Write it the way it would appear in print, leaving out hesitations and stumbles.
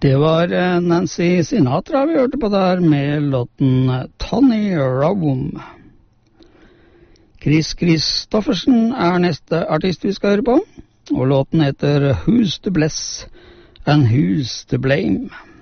Det var Nancy Sinatra vi hørte på der med låten Tony Rome. Chris Christoffersen er neste artist vi skal høre på, og låten heter Who's to Bless and Who's to Blame.